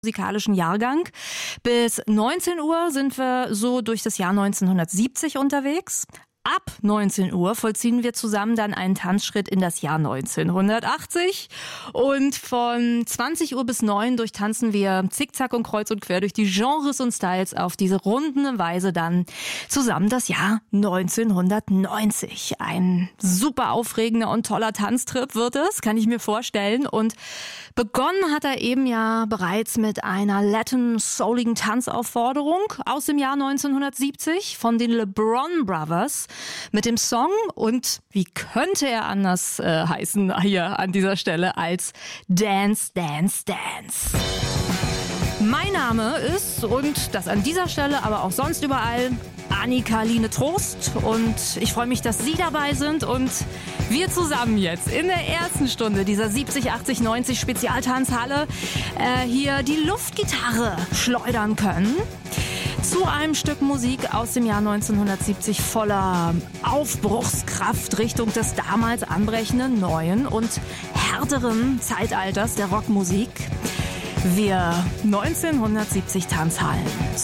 musikalischen Jahrgang. Bis 19 Uhr sind wir so durch das Jahr 1970 unterwegs. Ab 19 Uhr vollziehen wir zusammen dann einen Tanzschritt in das Jahr 1980 und von 20 Uhr bis 9 durchtanzen wir zickzack und kreuz und quer durch die Genres und Styles auf diese rundende Weise dann zusammen das Jahr 1990. Ein super aufregender und toller Tanztrip wird es, kann ich mir vorstellen, und begonnen hat er eben ja bereits mit einer Latin-souligen Tanzaufforderung aus dem Jahr 1970 von den LeBron Brothers mit dem Song, und wie könnte er anders heißen hier an dieser Stelle als Dance, Dance, Dance. Mein Name ist, und das an dieser Stelle, aber auch sonst überall, Annika-Line Trost, und ich freue mich, dass Sie dabei sind und wir zusammen jetzt in der ersten Stunde dieser 70, 80, 90 Spezialtanzhalle hier die Luftgitarre schleudern können zu einem Stück Musik aus dem Jahr 1970 voller Aufbruchskraft Richtung des damals anbrechenden, neuen und härteren Zeitalters der Rockmusik. Wir 1970 Tanzhallen.